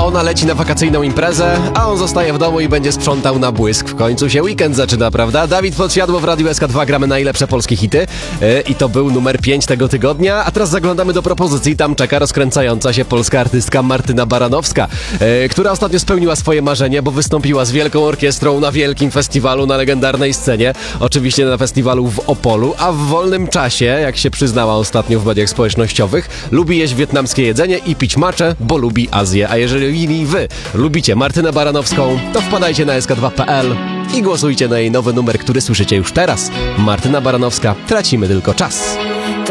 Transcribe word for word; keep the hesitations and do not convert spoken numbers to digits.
Ona leci na wakacyjną imprezę, a on zostaje w domu i będzie sprzątał na błysk. W końcu się weekend zaczyna, prawda? Dawid Podsiadło w Radiu S K dwa, gramy najlepsze polskie hity. Yy, I to był numer pięć tego tygodnia. A teraz zaglądamy do propozycji. Tam czeka rozkręcająca się polska artystka Martyna Baranowska, yy, która ostatnio spełniła swoje marzenie, bo wystąpiła z wielką orkiestrą na wielkim festiwalu na legendarnej scenie. Oczywiście na festiwalu w Opolu, a w wolnym czasie, jak się przyznała ostatnio w mediach społecznościowych, lubi jeść wietnamskie jedzenie i pić matcha, bo lubi Azję. A jeżeli wy lubicie Martynę Baranowską, to wpadajcie na S K dwa kropka P L i głosujcie na jej nowy numer, który słyszycie już teraz. Martyna Baranowska, tracimy tylko czas.